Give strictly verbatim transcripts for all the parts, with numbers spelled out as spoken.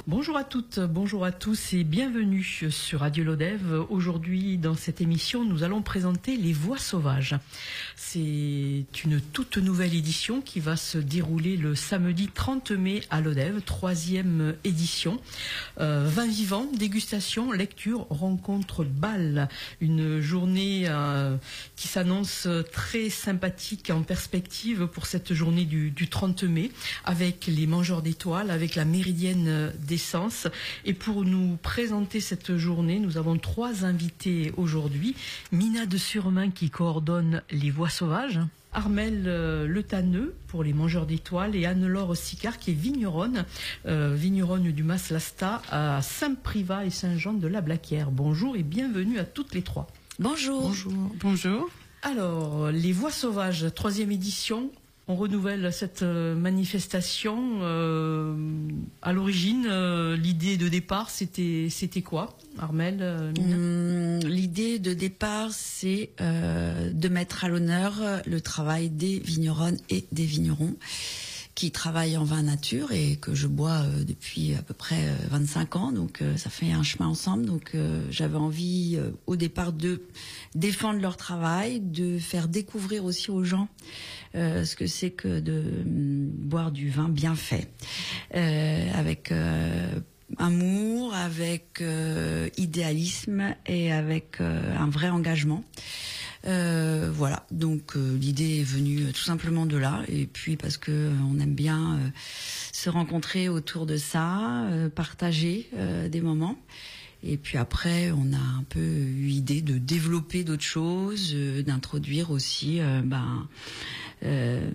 Bonjour à toutes, bonjour à tous et bienvenue sur Radio Lodève. Aujourd'hui, dans cette émission, nous allons présenter Les Voix sauvages. C'est une toute nouvelle édition qui va se dérouler le samedi trente mai à Lodève, troisième édition. Euh, vin vivant, dégustation, lecture, rencontre, bal. Une journée euh, qui s'annonce très sympathique en perspective pour cette journée du, du trente mai, avec les mangeurs d'étoiles, avec la méridienne des Sens. Et pour nous présenter cette journée, nous avons trois invités aujourd'hui. Mina de Surmain qui coordonne Les Voix sauvages, Armelle euh, Le Tanneux pour les mangeurs d'étoiles et Anne-Laure Sicard qui est vigneronne, euh, vigneronne du Mas-Lasta à Saint-Privat et Saint-Jean de la Blaquière. Bonjour et bienvenue à toutes les trois. Bonjour. Bonjour. Bonjour. Alors, Les Voix sauvages, troisième édition. On renouvelle cette manifestation. Euh, à l'origine, euh, l'idée de départ, c'était c'était quoi, Armelle, euh, Mina ? Hum, L'idée de départ, c'est euh, de mettre à l'honneur le travail des vigneronnes et des vignerons qui travaillent en vin nature et que je bois euh, depuis à peu près euh, vingt-cinq ans. Donc euh, ça fait un chemin ensemble. Donc euh, j'avais envie euh, au départ de défendre leur travail, de faire découvrir aussi aux gens euh, ce que c'est que de euh, boire du vin bien fait, euh, avec euh, amour, avec euh, idéalisme et avec euh, un vrai engagement. Euh, voilà, donc euh, l'idée est venue euh, tout simplement de là, et puis parce que euh, on aime bien euh, se rencontrer autour de ça, euh, partager euh, des moments. Et puis après, on a un peu eu idée de développer d'autres choses, euh, d'introduire aussi, euh, ben, euh,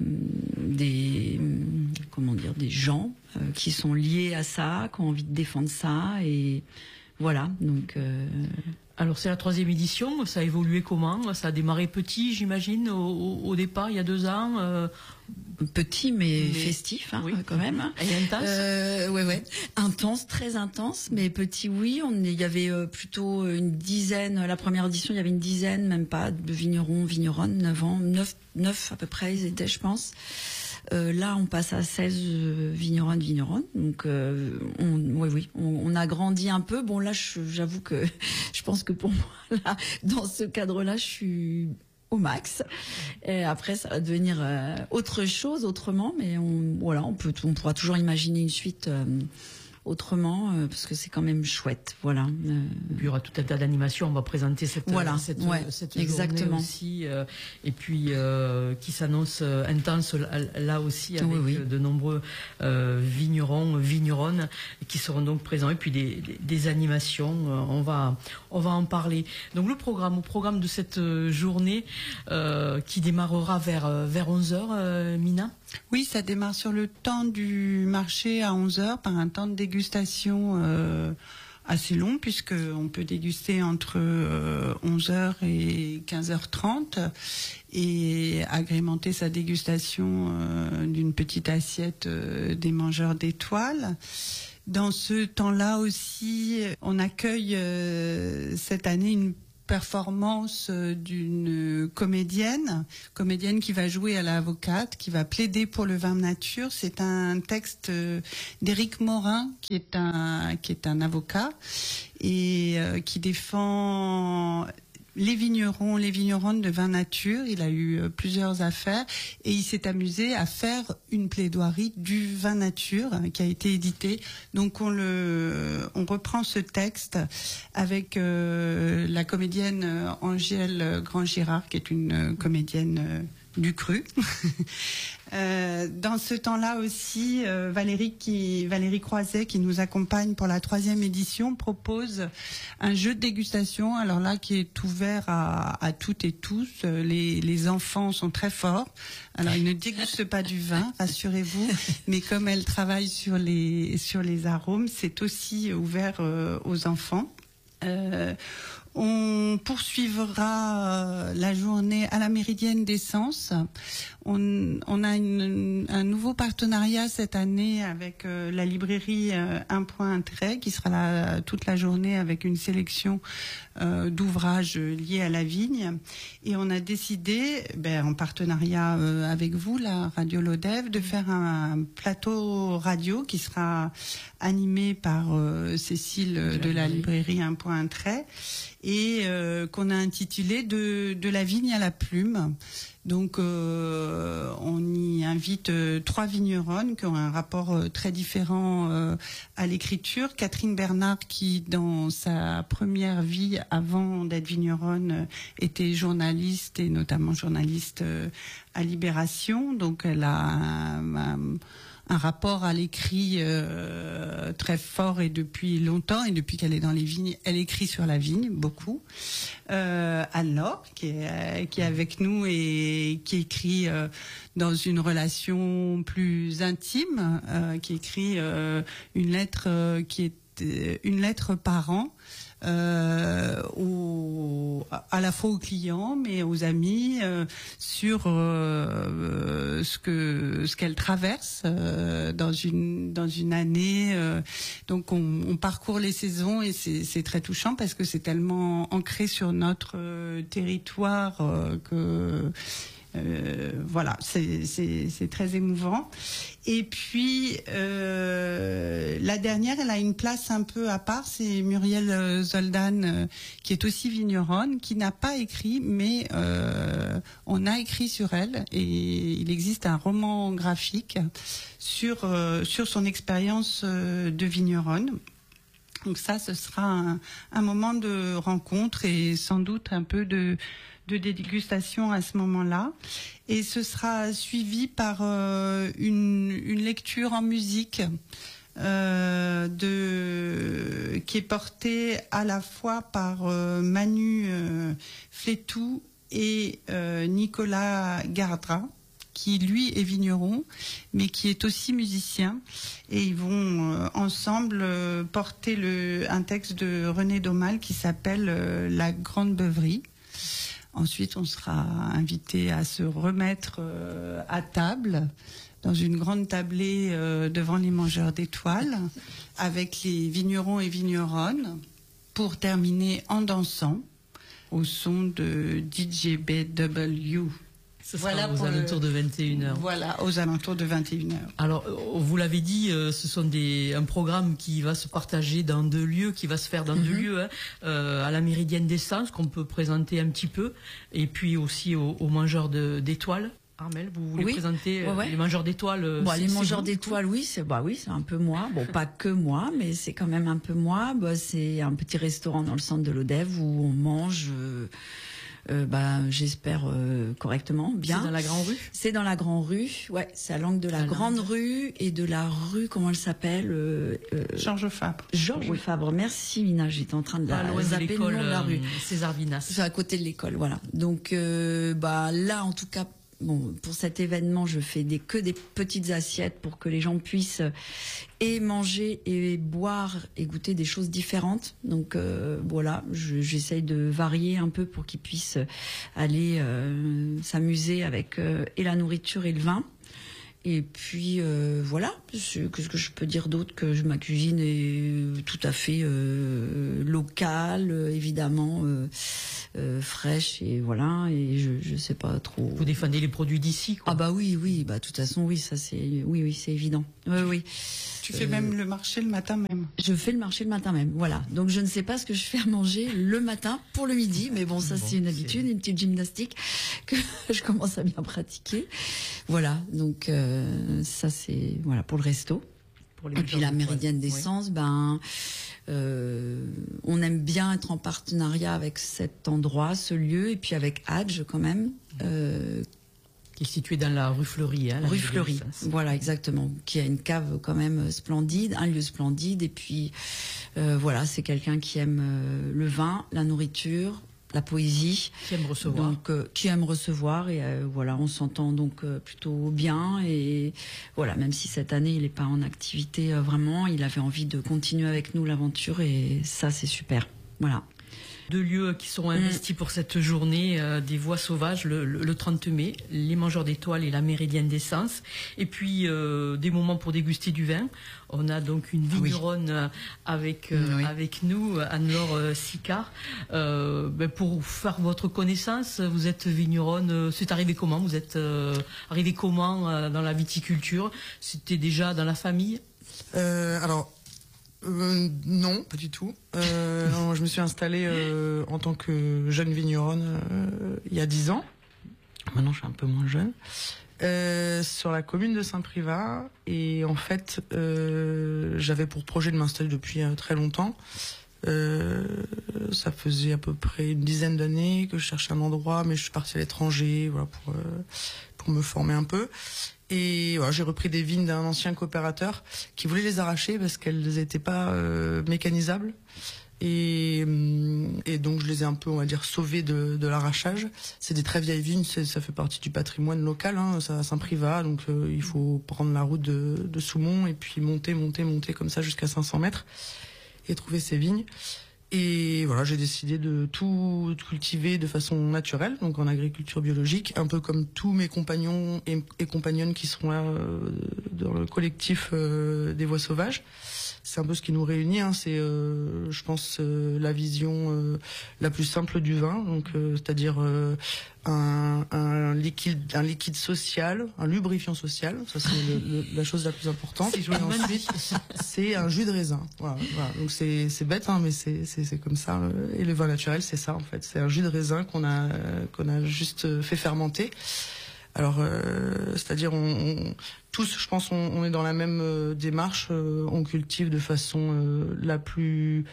des, comment dire, des gens euh, qui sont liés à ça, qui ont envie de défendre ça, et voilà. Donc. Euh, Alors c'est la troisième édition, ça a évolué comment ? Ça a démarré petit, j'imagine, au, au, au départ, il y a deux ans. Euh... Petit mais, mais festif, hein, oui, quand même. Et intense. Euh, ouais, ouais, intense, très intense, mais petit, oui. On, il y avait euh, plutôt une dizaine. La première édition, il y avait une dizaine, même pas, de vignerons, vigneronnes, neuf ans, neuf, neuf à peu près, ils étaient, je pense. Euh, là, on passe à seize euh, vigneronnes, vigneronnes. Donc, euh, on, ouais, oui, on, on a grandi un peu. Bon, là, je, j'avoue que je pense que pour moi, là, dans ce cadre-là, je suis au max. Et après, ça va devenir euh, autre chose, autrement. Mais on, voilà, on peut, on pourra toujours imaginer une suite euh, autrement, euh, parce que c'est quand même chouette. Voilà. Euh... Il y aura tout un tas d'animations. On va présenter cette voilà, cette, ouais, cette exactement. journée aussi, euh, et puis euh, qui s'annonce euh, intense là, là aussi avec oui, oui. de nombreux euh, vignerons, vigneronnes qui seront donc présents. Et puis des, des, des animations. Euh, on va on va en parler. Donc le programme, au programme de cette journée euh, qui démarrera vers vers onze heures, euh, Mina. Oui, ça démarre sur le temps du marché à onze heures par un temps de dégustation euh, assez long, puisque on peut déguster entre euh, onze heures et quinze heures trente et agrémenter sa dégustation euh, d'une petite assiette euh, des mangeurs d'étoiles. Dans ce temps-là aussi, on accueille euh, cette année une performance d'une comédienne, comédienne qui va jouer à l'avocate, qui va plaider pour le vin nature. C'est un texte d'Éric Morin, qui est un qui est un avocat et euh, qui défend les vignerons, les vigneronnes de vin nature. Il a eu euh, plusieurs affaires et il s'est amusé à faire une plaidoirie du vin nature hein, qui a été édité. Donc on le, on reprend ce texte avec euh, la comédienne euh, Angèle Grand-Girard, qui est une euh, comédienne euh, du cru. euh, dans ce temps-là aussi, euh, Valérie, qui, Valérie Croiset, qui nous accompagne pour la troisième édition, propose un jeu de dégustation. Alors là, qui est ouvert à, à toutes et tous. Les, les enfants sont très forts. Alors ils ne dégustent pas du vin, rassurez-vous. Mais comme elle travaille sur les sur les arômes, c'est aussi ouvert euh, aux enfants. Euh, On poursuivra la journée à la Méridienne d'Essence. On, on a une, un nouveau partenariat cette année avec euh, la librairie euh, Un Point Trait, qui sera là toute la journée avec une sélection euh, d'ouvrages liés à la vigne. Et on a décidé, ben, en partenariat euh, avec vous, la Radio Lodève, de faire un, un plateau radio qui sera animé par euh, Cécile de, de la librairie Un Point Trait, et euh, qu'on a intitulé de, de la vigne à la plume. Donc euh, on y invite euh, trois vigneronnes qui ont un rapport euh, très différent euh, à l'écriture. Catherine Bernard, qui dans sa première vie avant d'être vigneronne euh, était journaliste, et notamment journaliste euh, à Libération. Donc elle a un, un, un rapport à l'écrit euh, très fort, et depuis longtemps, et depuis qu'elle est dans les vignes, elle écrit sur la vigne beaucoup. Euh, Anne-Laure, qui est, qui est avec nous et qui écrit euh, dans une relation plus intime, euh, qui écrit euh, une lettre euh, qui est euh, une lettre par an. Euh, au, à la fois aux clients mais aux amis, euh, sur euh, ce que ce qu'elle traverse euh, dans une dans une année. Euh, donc on, on parcourt les saisons, et c'est c'est très touchant parce que c'est tellement ancré sur notre euh, territoire euh, que Euh, voilà, c'est, c'est, c'est très émouvant. Et puis euh, la dernière, elle a une place un peu à part, c'est Muriel Zoldan, euh, qui est aussi vigneronne, qui n'a pas écrit, mais euh, on a écrit sur elle, et il existe un roman graphique sur euh, sur son expérience euh, de vigneronne. Donc ça, ce sera un, un moment de rencontre et sans doute un peu de de dégustation à ce moment-là, et ce sera suivi par euh, une, une lecture en musique euh, de, qui est portée à la fois par euh, Manu euh, Flétou et euh, Nicolas Gardra, qui lui est vigneron, mais qui est aussi musicien, et ils vont euh, ensemble euh, porter le, un texte de René Daumal qui s'appelle euh, La Grande Beuverie. Ensuite, on sera invité à se remettre euh, à table dans une grande tablée euh, devant les mangeurs d'étoiles, avec les vignerons et vigneronnes, pour terminer en dansant au son de D J B W. Ce sera voilà aux alentours le... de vingt et une heures. Voilà, aux alentours de vingt et une heures. Alors, vous l'avez dit, ce sont des, un programme qui va se partager dans deux lieux, qui va se faire dans mm-hmm. deux lieux, hein, euh, à la Méridienne d'Essence, qu'on peut présenter un petit peu, et puis aussi aux, aux mangeurs de, d'étoiles. Armelle, vous voulez oui. présenter ouais, ouais. les mangeurs d'étoiles? Bon, les mangeurs d'étoiles, oui, c'est bah oui, c'est un peu moi. Bon, pas que moi, mais c'est quand même un peu moi. Bah, c'est un petit restaurant dans le centre de Lodève où on mange. Euh, Euh, bah, j'espère euh, correctement, bien. C'est dans la Grande Rue. C'est dans la Grande Rue, ouais. C'est à l'angle de la Grande Rue et de la rue, comment elle s'appelle euh, euh, Georges Fabre. Georges oui. Fabre. Merci Mina, j'étais en train de la ah, zapper le nom de la rue. Euh, César Vinas. C'est à côté de l'école, voilà. Donc, euh, bah là, en tout cas. Bon, pour cet événement, je fais des, que des petites assiettes pour que les gens puissent et manger et boire et goûter des choses différentes. Donc euh, voilà, je, j'essaye de varier un peu pour qu'ils puissent aller euh, s'amuser avec euh, et la nourriture et le vin. Et puis euh, voilà, qu'est-ce que je peux dire d'autre, que ma cuisine est tout à fait euh, locale, évidemment euh, euh, fraîche, et voilà, et je je sais pas trop. Vous défendez les produits d'ici, quoi. Ah bah oui oui, bah de toute façon oui, ça c'est oui oui, c'est évident. Oui oui. Tu fais euh, même le marché le matin même. Je fais le marché le matin même, voilà. Donc je ne sais pas ce que je fais à manger le matin pour le midi, mais bon ça bon, c'est une habitude, c'est... une petite gymnastique que je commence à bien pratiquer. Voilà, donc euh, ça c'est voilà pour le resto. Pour les Et puis la Méridienne d'Essence, oui. ben euh, on aime bien être en partenariat avec cet endroit, ce lieu, et puis avec Hadj quand même. Euh, qui est situé dans la rue Fleury. Hein, la rue Fleury, voilà, exactement. Qui a une cave quand même splendide, un lieu splendide. Et puis, euh, voilà, c'est quelqu'un qui aime euh, le vin, la nourriture, la poésie. Qui aime recevoir. Donc, euh, qui aime recevoir. Et euh, voilà, on s'entend donc euh, plutôt bien. Et voilà, même si cette année, il n'est pas en activité euh, vraiment, il avait envie de continuer avec nous l'aventure. Et ça, c'est super. Voilà. Deux lieux qui sont investis mmh. pour cette journée euh, des voies sauvages, le, le, le trente mai, les Mangeurs d'étoiles et la Méridienne d'essence. Et puis euh, des moments pour déguster du vin. On a donc une vigneronne oui. avec, euh, oui. avec nous, Anne-Laure euh, Sicard. Euh, ben pour faire votre connaissance, vous êtes vigneronne. Euh, c'est arrivé comment? Vous êtes euh, arrivé comment euh, dans la viticulture? C'était déjà dans la famille? euh, Alors... Euh, non, pas du tout. Euh, non, je me suis installée euh, en tant que jeune vigneronne euh, il y a dix ans. Maintenant, je suis un peu moins jeune. Euh, sur la commune de Saint-Privat. Et en fait, euh, j'avais pour projet de m'installer depuis euh, très longtemps. Euh, ça faisait à peu près une dizaine d'années que je cherchais un endroit, mais je suis partie à l'étranger, voilà, pour, euh, pour me former un peu. Et voilà, j'ai repris des vignes d'un ancien coopérateur qui voulait les arracher parce qu'elles n'étaient pas euh, mécanisables. Et, et donc je les ai un peu, on va dire, sauvées de, de l'arrachage. C'est des très vieilles vignes, ça fait partie du patrimoine local, hein, ça à Saint-Privat, donc euh, il faut prendre la route de, de Soumont et puis monter, monter, monter comme ça jusqu'à cinq cents mètres et trouver ces vignes. Et voilà, j'ai décidé de tout cultiver de façon naturelle, donc en agriculture biologique, un peu comme tous mes compagnons et, et compagnonnes qui seront là euh, dans le collectif euh, des voies sauvages. C'est un peu ce qui nous réunit, hein, c'est, euh, je pense, euh, la vision euh, la plus simple du vin, donc euh, c'est-à-dire euh, un, un liquide, un liquide social, un lubrifiant social, ça c'est le, le, la chose la plus importante. Et ensuite, c'est un jus de raisin. Voilà, voilà. Donc c'est, c'est bête, hein, mais c'est, c'est, c'est comme ça. Et le vin naturel, c'est ça en fait, c'est un jus de raisin qu'on a, qu'on a juste fait fermenter. Alors, euh, c'est-à-dire, on, on, tous, je pense, on, on est dans la même euh, démarche. Euh, on cultive de façon euh, la plus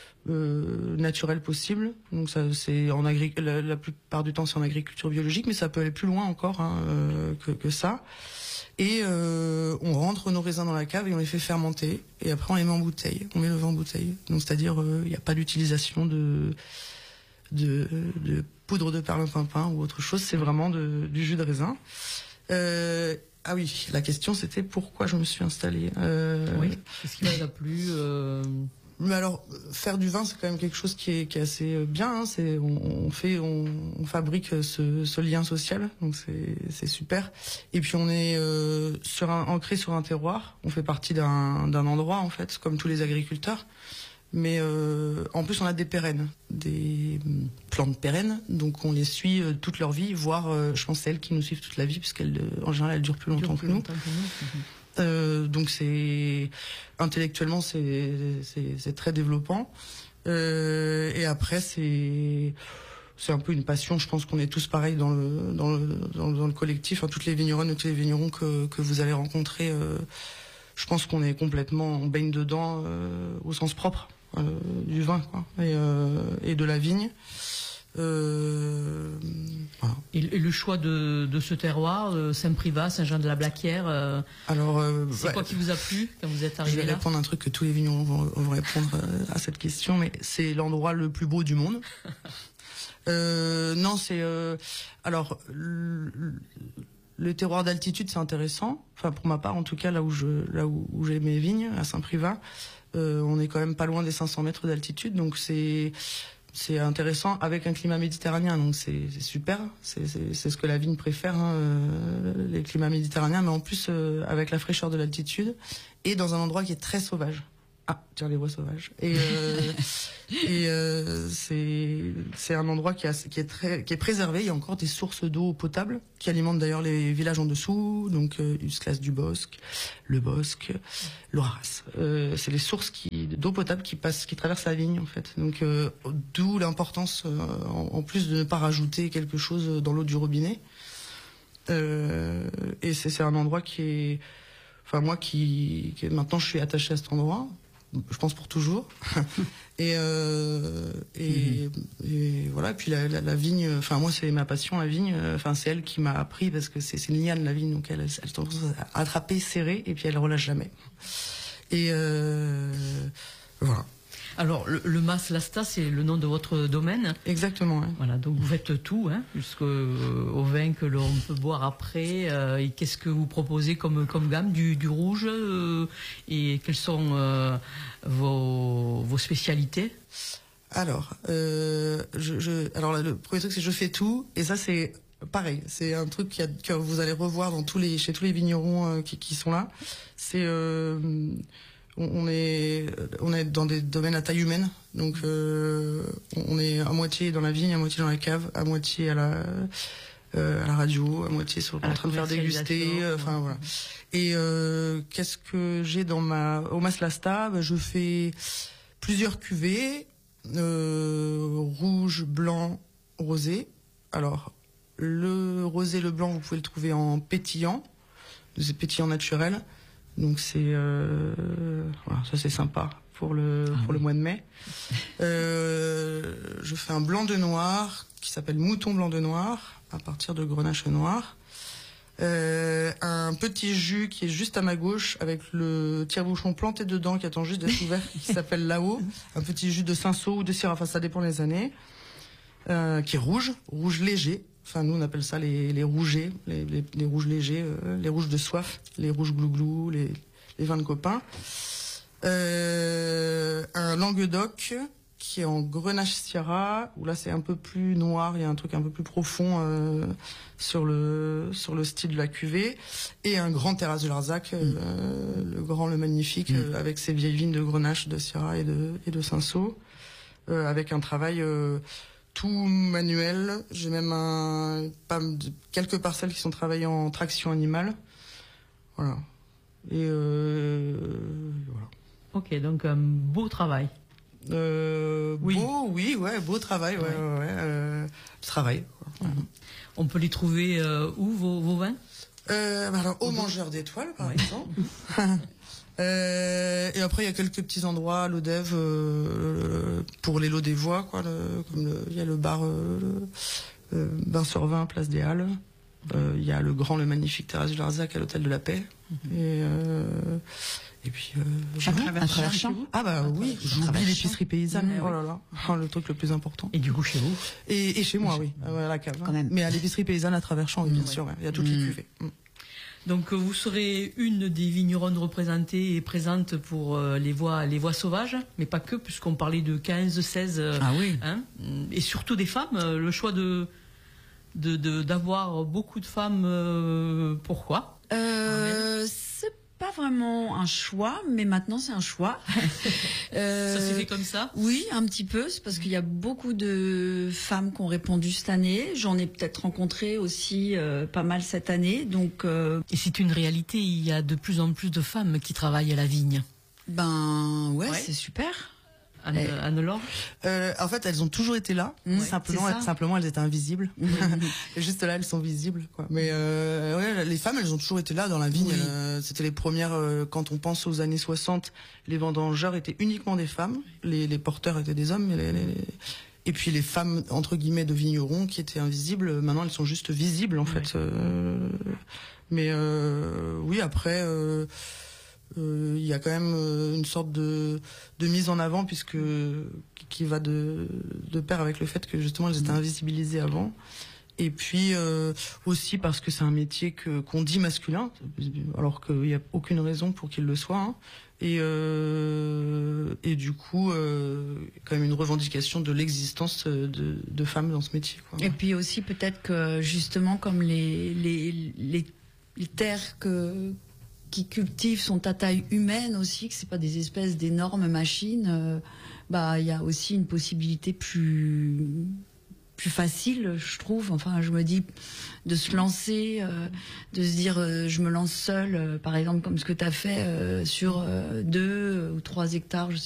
euh, naturelle possible. Donc, ça, c'est en agri- la, la plupart du temps, c'est en agriculture biologique, mais ça peut aller plus loin encore hein, euh, que, que ça. Et euh, on rentre nos raisins dans la cave et on les fait fermenter. Et après, on les met en bouteille. On met le vin en bouteille. Donc, c'est-à-dire, il euh, n'y a pas d'utilisation de de, de poudre de perlimpinpin ou autre chose, c'est vraiment de, du jus de raisin. Euh, ah oui, la question c'était pourquoi je me suis installée. Euh, oui, qu'est-ce qui vous a plu euh... Mais alors, faire du vin, c'est quand même quelque chose qui est, qui est assez bien. Hein, c'est, on, on fait, on, on fabrique ce, ce lien social, donc c'est, c'est super. Et puis on est euh, sur un, ancré sur un terroir. On fait partie d'un, d'un endroit en fait, comme tous les agriculteurs. Mais euh, en plus, on a des pérennes, des plantes pérennes, donc on les suit euh, toute leur vie, voire, euh, je pense, c'est elles qui nous suivent toute la vie, puisqu'elles, euh, en général, elles durent plus longtemps que nous. Longtemps que nous. Euh, donc c'est intellectuellement, c'est, c'est, c'est très développant. Euh, et après, c'est c'est un peu une passion. Je pense qu'on est tous pareils dans le dans le dans, dans le collectif. Enfin, toutes les vigneronnes, tous les vignerons que que vous allez rencontrer, euh, je pense qu'on est complètement, on baigne dedans euh, au sens propre. Euh, du vin quoi, et, euh, et de la vigne. Euh, voilà. et, et le choix de, de ce terroir, euh, Saint-Privat, Saint-Jean-de-la-Blaquière, euh, alors, euh, c'est ouais, quoi qui vous a plu quand vous êtes arrivé là? Je vais là répondre un truc que tous les vignerons vont, vont répondre euh, à cette question, mais c'est l'endroit le plus beau du monde. euh, non, c'est... Euh, alors... Le, le terroir d'altitude, c'est intéressant. Enfin, pour ma part, en tout cas, là où je, là où, où j'ai mes vignes, à Saint-Privat, euh, on est quand même pas loin des cinq cents mètres d'altitude, donc c'est, c'est intéressant avec un climat méditerranéen, donc c'est, c'est super. C'est, c'est, c'est ce que la vigne préfère, hein, euh, les climats méditerranéens, mais en plus euh, avec la fraîcheur de l'altitude et dans un endroit qui est très sauvage. Ah, tiens, les voies sauvages. Et, euh, et euh, c'est c'est un endroit qui, a, qui est très qui est préservé. Il y a encore des sources d'eau potable qui alimentent d'ailleurs les villages en dessous. Donc euh, Usclas du Bosque, le Bosque, l'Oiras. Euh, c'est les sources qui d'eau potable qui passent, qui traversent la vigne en fait. Donc euh, d'où l'importance euh, en, en plus de ne pas rajouter quelque chose dans l'eau du robinet. Euh, et c'est c'est un endroit qui est, enfin moi qui, qui maintenant je suis attaché à cet endroit. Je pense pour toujours. et, euh, et, mmh. et voilà. Et puis la, la, la vigne, enfin moi c'est ma passion, la vigne. Enfin c'est elle qui m'a appris parce que c'est, c'est une liane la vigne, donc elle, elle tendance à attraper, serrer et puis elle relâche jamais. Et euh, voilà. Alors, le, le Mas Lasta, c'est le nom de votre domaine. Exactement. Ouais. Voilà, donc vous faites tout, hein, jusqu'au au vin que l'on peut boire après. Euh, et qu'est-ce que vous proposez comme, comme gamme du, du rouge euh, et quelles sont euh, vos, vos spécialités? Alors, euh, je, je, alors là, le premier truc, c'est que je fais tout, et ça, c'est pareil. C'est un truc qu'il y a, que vous allez revoir dans tous les, chez tous les vignerons euh, qui, qui sont là. C'est, euh, on, on est, on est dans des domaines à taille humaine, donc euh, on est à moitié dans la vigne, à moitié dans la cave, à moitié à la, euh, à la radio, à moitié sur, en train de faire déguster. Euh, enfin voilà. Et euh, qu'est-ce que j'ai dans ma, au Mas Lasta, ben, je fais plusieurs cuvées. Euh, rouge, blanc, rosé. Alors, le rosé, le blanc, vous pouvez le trouver en pétillant. C'est pétillant naturel. Donc c'est, euh, voilà, ça c'est sympa pour le ah pour oui. le mois de mai. Euh, je fais un blanc de noir qui s'appelle Mouton blanc de noir à partir de Grenache noir. Euh, un petit jus qui est juste à ma gauche avec le tire-bouchon planté dedans qui attend juste d'être ouvert qui s'appelle là-haut, un petit jus de cinsault ou de Syrah, enfin ça dépend des années, euh, qui est rouge, rouge léger, enfin nous on appelle ça les, les rougets, les, les, les rouges légers, euh, les rouges de soif, les rouges glouglou, les, les vins de copain. Euh, un Languedoc qui est en Grenache Syrah, où là c'est un peu plus noir, il y a un truc un peu plus profond euh, sur le sur le style de la cuvée, et un grand Terrasse de Larzac, euh, mmh. le grand, le magnifique, mmh. euh, avec ses vieilles vignes de Grenache, de Syrah et de et de Cinsault, euh, avec un travail euh, tout manuel. J'ai même un, pas, quelques parcelles qui sont travaillées en traction animale, voilà. Et euh, voilà. Ok, donc un beau travail. Euh, oui. Beau, oui, ouais, beau travail, ouais, ouais, ouais, ouais euh, travail. Quoi. Mmh. On peut les trouver euh, où vos, vos vins euh, alors, au Mangeur d'étoiles, par ouais. exemple. euh, et après, il y a quelques petits endroits à l'Odève euh, pour les lots des voies, quoi. Le, comme il y a le bar euh, le, euh, Bain sur Vin, place des Halles. Il euh, y a le grand, le magnifique Terrasse du Larzac à l'hôtel de la Paix. Mmh. Et euh, Et puis, euh, à travers champ. Ah bah à oui, j'oublie l'épicerie paysanne. Mmh, oh là là, oh, le truc le plus important. Et du coup chez vous Et, et chez moi, oui, à la cave. Quand même. Mais à l'épicerie paysanne à travers champ, oui, bien mmh, sûr, ouais. Il y a toutes mmh. les cuvées. Mmh. Donc vous serez une des vigneronnes représentées et présentes pour euh, les voies les voies sauvages, mais pas que, puisqu'on parlait de quinze, seize. Euh, ah oui. Hein, et surtout des femmes. Euh, le choix de de d'avoir beaucoup de femmes. Euh, pourquoi euh, C'est pas vraiment un choix, mais maintenant c'est un choix. euh, ça s'est fait comme ça? Oui, un petit peu. C'est parce qu'il y a beaucoup de femmes qui ont répondu cette année. J'en ai peut-être rencontré aussi euh, pas mal cette année. Donc, euh... Et c'est une réalité, il y a de plus en plus de femmes qui travaillent à la vigne. Ben ouais, ouais. C'est super. Anne, Anne-Laure euh, En fait, elles ont toujours été là. Mmh, simplement, elles, simplement, elles étaient invisibles. Mmh. Et juste là, elles sont visibles, quoi. Mais euh, ouais, les femmes, elles ont toujours été là dans la vigne. Oui. Euh, c'était les premières. Euh, quand on pense aux années soixante, les vendangeurs étaient uniquement des femmes. Les, les porteurs étaient des hommes. Les, les, les... Et puis les femmes entre guillemets de vignerons qui étaient invisibles, maintenant elles sont juste visibles en oui. fait. Euh, mais euh, oui, après. Euh, il euh, y a quand même euh, une sorte de, de mise en avant puisque qui va de, de pair avec le fait que justement elles étaient invisibilisées avant, et puis euh, aussi parce que c'est un métier que qu'on dit masculin alors qu'il n'y a aucune raison pour qu'il le soit, hein. et euh, et du coup euh, quand même une revendication de l'existence de, de femmes dans ce métier, quoi. Et puis aussi peut-être que justement comme les les les, les terres que qui cultivent sont à taille humaine aussi, que c'est pas des espèces d'énormes machines, euh, bah il y a aussi une possibilité plus plus facile, je trouve. Enfin, je me dis de se lancer, euh, de se dire euh, je me lance seule, euh, par exemple comme ce que tu as fait euh, sur euh, deux ou trois hectares, je sais